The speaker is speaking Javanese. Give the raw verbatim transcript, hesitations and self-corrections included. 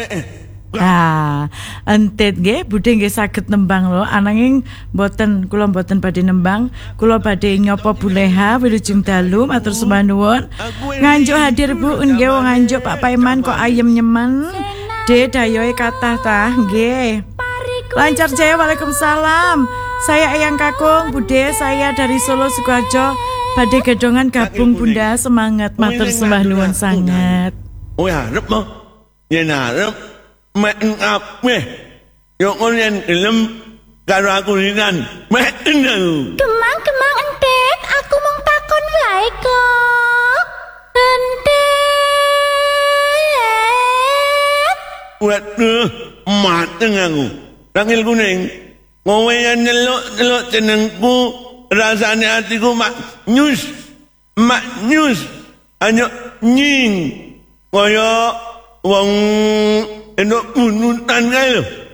Nah, entit nggih budhe nggih saged nembang lho, ananging mboten kula mboten badhe nembang, kula badhe nyapa Buleha wilujeng dalu matur sembah nuwun. Nganjuk hadir Bu nggih wong nganjuk Pak Paiman kok ayem nyemen. De dayoe kathah tah nggih. Lancar jaya, Waalaikumsalam. Saya Eyang Kakung, Bude, saya dari Solo Sukoharjo. Badhe gedongan gabung Bunda, semangat matur sembah nuwun sangat. Oh ya, rep mo. Yen arep mek ngap meh. Yo yen gelem karo aku rinan. Mek eneng. Kemang-kemang entek, aku mung takon wae kok. Entek. Waduh, mateng aku. Rangil kuning. Ngowe yang nyeluk-nyeluk jenengku. Rasanya hatiku mak nyus. Mak nyus. Hanya nying. Kaya wong endok bunutan kae lho.